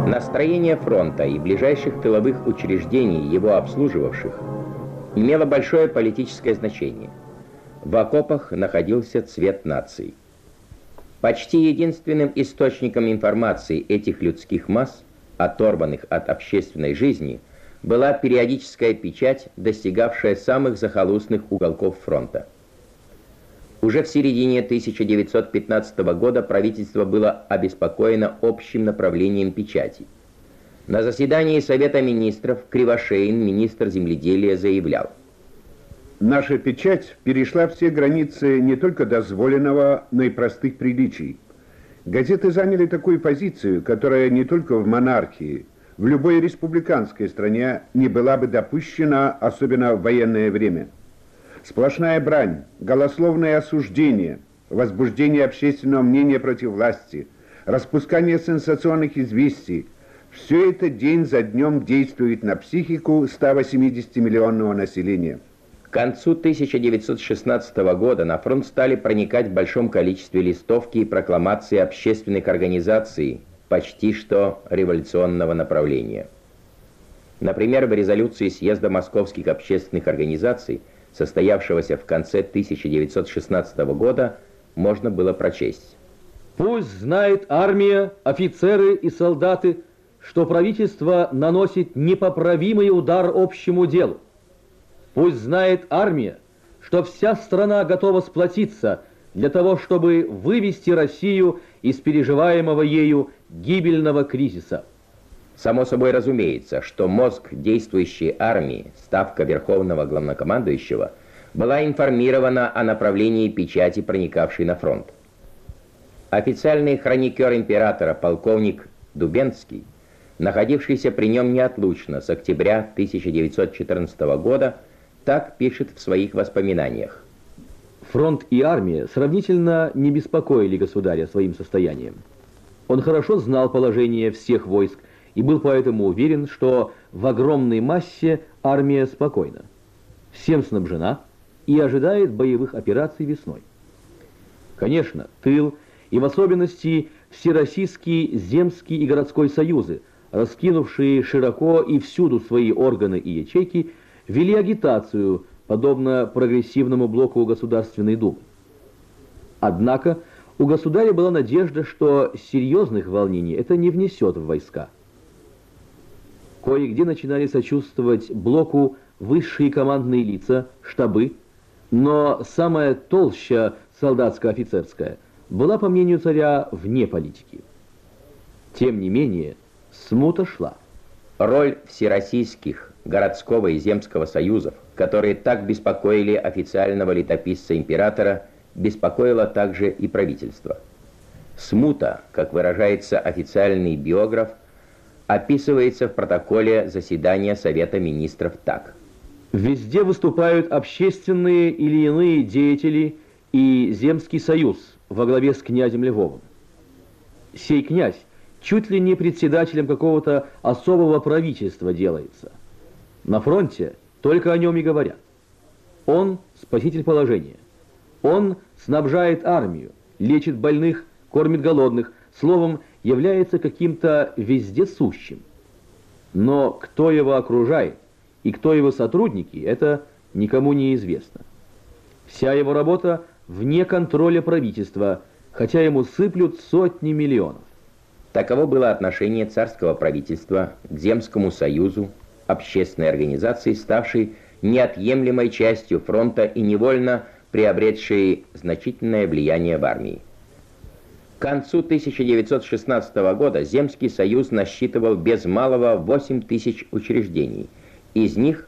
Настроение фронта и ближайших тыловых учреждений, его обслуживавших, имело большое политическое значение. В окопах находился цвет нации. Почти единственным источником информации этих людских масс, оторванных от общественной жизни, была периодическая печать, достигавшая самых захолустных уголков фронта. Уже в середине 1915 года правительство было обеспокоено общим направлением печати. На заседании Совета министров Кривошеин, министр земледелия, заявлял: «Наша печать перешла все границы не только дозволенного, но и простых приличий. Газеты заняли такую позицию, которая не только в монархии, в любой республиканской стране не была бы допущена, особенно в военное время. Сплошная брань, голословное осуждение, возбуждение общественного мнения против власти, распускание сенсационных известий – все это день за днем действует на психику 180-миллионного населения». К концу 1916 года на фронт стали проникать в большом количестве листовки и прокламации общественных организаций почти что революционного направления. Например, в резолюции съезда московских общественных организаций, состоявшегося в конце 1916 года, можно было прочесть: «Пусть знает армия, офицеры и солдаты, что правительство наносит непоправимый удар общему делу. Пусть знает армия, что вся страна готова сплотиться для того, чтобы вывести Россию из переживаемого ею гибельного кризиса». Само собой разумеется, что мозг действующей армии, ставка Верховного Главнокомандующего, была информирована о направлении печати, проникавшей на фронт. Официальный хроникер императора полковник Дубенский, находившийся при нем неотлучно с октября 1914 года, так пишет в своих воспоминаниях: «Фронт и армия сравнительно не беспокоили государя своим состоянием. Он хорошо знал положение всех войск и был поэтому уверен, что в огромной массе армия спокойна, всем снабжена и ожидает боевых операций весной. Конечно, тыл и в особенности Всероссийский земский и городской союзы, раскинувшие широко и всюду свои органы и ячейки, вели агитацию, подобно прогрессивному блоку Государственной Думы. Однако у государя была надежда, что серьезных волнений это не внесет в войска. Кое-где начинали сочувствовать блоку высшие командные лица, штабы, но самая толща солдатско-офицерская была, по мнению царя, вне политики. Тем не менее, смута шла. Роль всероссийских, городского и земского союзов, которые так беспокоили официального летописца императора, беспокоила также и правительство. Смута, как выражается официальный биограф, описывается в протоколе заседания Совета министров так: «Везде выступают общественные или иные деятели и Земский союз во главе с князем Львовым. Сей князь чуть ли не председателем какого-то особого правительства делается. На фронте только о нем и говорят. Он спаситель положения. Он снабжает армию, лечит больных, кормит голодных, словом, является каким-то вездесущим. Но кто его окружает и кто его сотрудники, это никому не известно. Вся его работа вне контроля правительства, хотя ему сыплют сотни миллионов». Таково было отношение царского правительства к Земскому союзу, общественной организации, ставшей неотъемлемой частью фронта и невольно приобретшей значительное влияние в армии. К концу 1916 года Земский союз насчитывал без малого 8 тысяч учреждений, из них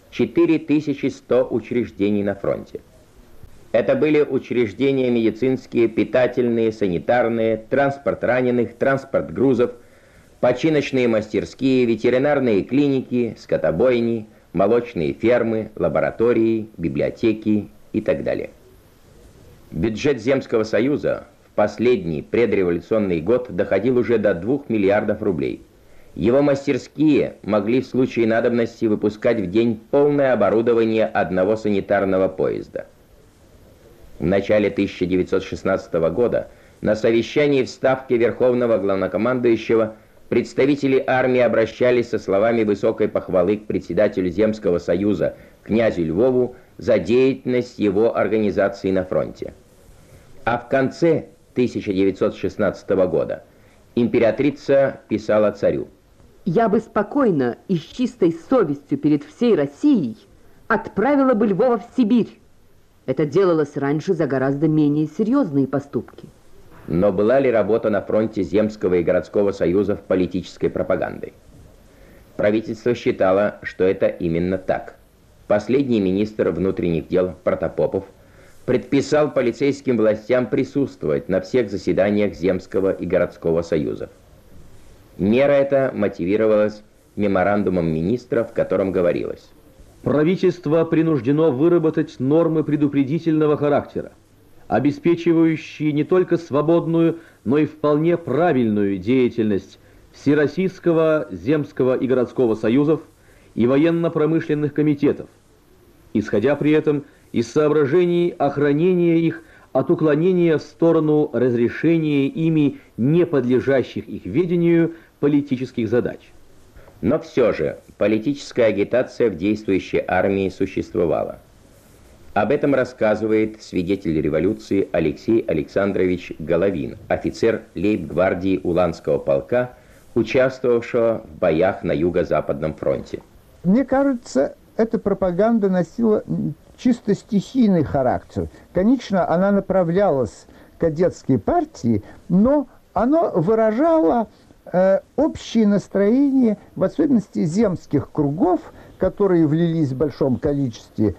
4100 учреждений на фронте. Это были учреждения медицинские, питательные, санитарные, транспорт раненых, транспорт грузов, починочные мастерские, ветеринарные клиники, скотобойни, молочные фермы, лаборатории, библиотеки и так далее. Бюджет Земского союза в последний предреволюционный год доходил уже до 2 миллиардов рублей. Его мастерские могли в случае надобности выпускать в день полное оборудование одного санитарного поезда. В начале 1916 года на совещании в Ставке Верховного Главнокомандующего Представители армии обращались со словами высокой похвалы к председателю Земского союза, князю Львову, за деятельность его организации на фронте. А в конце 1916 года императрица писала царю: «Я бы спокойно и с чистой совестью перед всей Россией отправила бы Львова в Сибирь. Это делалось раньше за гораздо менее серьезные поступки». Но была ли работа на фронте Земского и городского союзов политической пропагандой? Правительство считало, что это именно так. Последний министр внутренних дел Протопопов предписал полицейским властям присутствовать на всех заседаниях Земского и городского союзов. Мера эта мотивировалась меморандумом министра, в котором говорилось: правительство принуждено выработать нормы предупредительного характера, обеспечивающие не только свободную, но и вполне правильную деятельность Всероссийского, Земского и городского союзов и военно-промышленных комитетов, исходя при этом из соображений охранения их от уклонения в сторону разрешения ими не подлежащих их ведению политических задач. Но все же политическая агитация в действующей армии существовала. Об этом рассказывает свидетель революции Алексей Александрович Головин, офицер лейб-гвардии Уланского полка, участвовавшего в боях на Юго-Западном фронте. Мне кажется, эта пропаганда носила чисто стихийный характер. Конечно, она направлялась к кадетской партии, но она выражала общее настроение, в особенности земских кругов, которые влились в большом количестве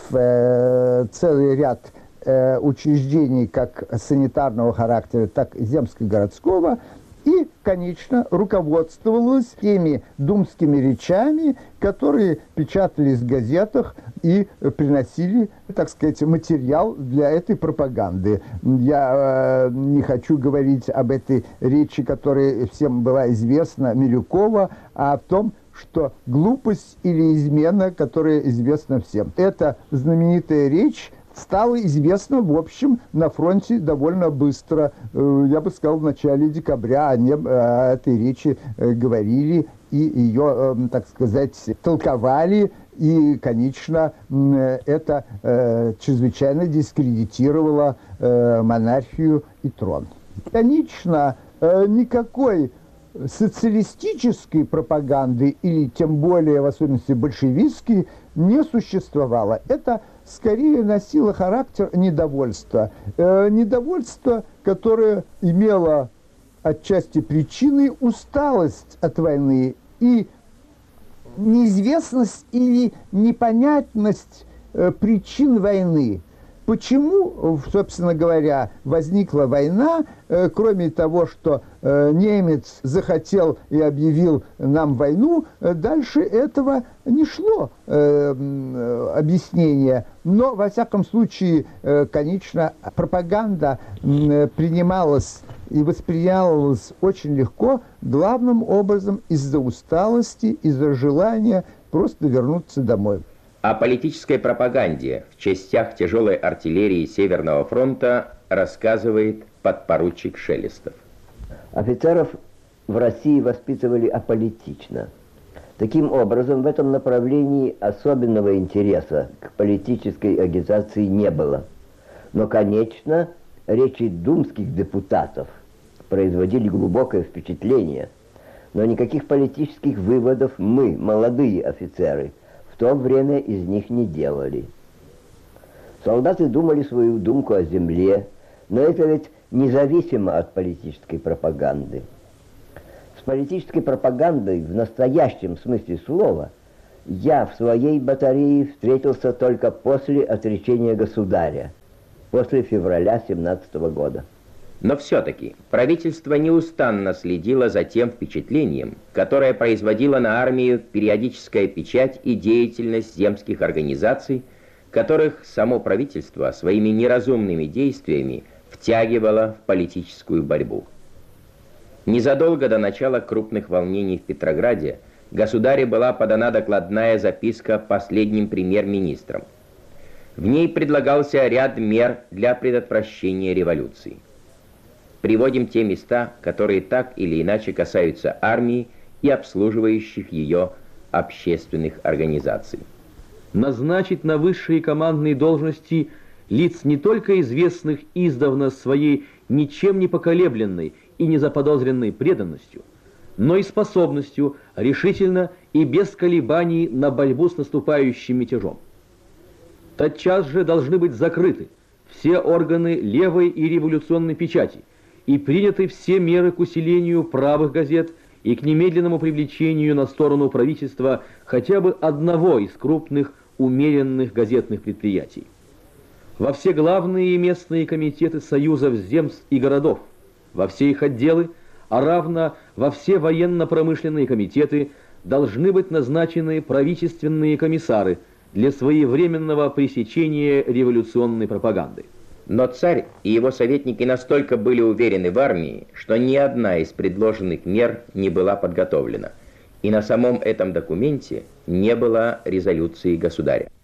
в целый ряд учреждений как санитарного характера, так и земско-городского, и, конечно, руководствовалась теми думскими речами, которые печатались в газетах и приносили, так сказать, материал для этой пропаганды. Я не хочу говорить об этой речи, которая всем была известна, Милюкова, а о том, что глупость или измена, которая известна всем. Эта знаменитая речь стало известно, в общем, на фронте довольно быстро. Я бы сказал, в начале декабря они о этой речи говорили и ее, так сказать, толковали. И, конечно, это чрезвычайно дискредитировало монархию и трон. Конечно, никакой социалистической пропаганды, или тем более, в особенности, большевистской, не существовало. Это скорее носило характер недовольства. Недовольство, которое имело отчасти причиной усталость от войны и неизвестность или непонятность причин войны. Почему, собственно говоря, возникла война, кроме того, что немец захотел и объявил нам войну, дальше этого не шло объяснение. Но, во всяком случае, конечно, пропаганда принималась и воспринималась очень легко, главным образом из-за усталости, из-за желания просто вернуться домой. О политической пропаганде в частях тяжелой артиллерии Северного фронта рассказывает подпоручик Шелестов. Офицеров в России воспитывали аполитично. Таким образом, в этом направлении особенного интереса к политической агитации не было. Но, конечно, речи думских депутатов производили глубокое впечатление, но никаких политических выводов мы, молодые офицеры, в то время из них не делали. Солдаты думали свою думку о земле, но это ведь независимо от политической пропаганды. С политической пропагандой в настоящем смысле слова я в своей батарее встретился только после отречения государя, после февраля 1917 года. Но все-таки правительство неустанно следило за тем впечатлением, которое производила на армию периодическая печать и деятельность земских организаций, которых само правительство своими неразумными действиями втягивало в политическую борьбу. Незадолго до начала крупных волнений в Петрограде государю была подана докладная записка последним премьер-министром. В ней предлагался ряд мер для предотвращения революции. приводим те места, которые так или иначе касаются армии и обслуживающих ее общественных организаций. Назначить на высшие командные должности лиц не только известных издавна своей ничем не поколебленной и незаподозренной преданностью, но и способностью решительно и без колебаний на борьбу с наступающим мятежом. Тотчас же должны быть закрыты все органы левой и революционной печати и приняты все меры к усилению правых газет и к немедленному привлечению на сторону правительства хотя бы одного из крупных умеренных газетных предприятий. Во все главные и местные комитеты союзов земств и городов, во все их отделы, а равно во все военно-промышленные комитеты должны быть назначены правительственные комиссары для своевременного пресечения революционной пропаганды. Но царь и его советники настолько были уверены в армии, что ни одна из предложенных мер не была подготовлена, и на самом этом документе не было резолюции государя.